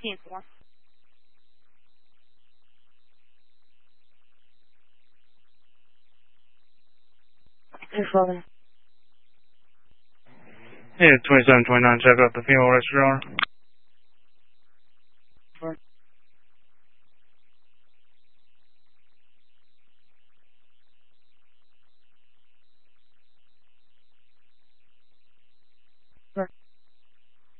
for? Thanks, Logan. Yeah, 2729, check out the fuel register.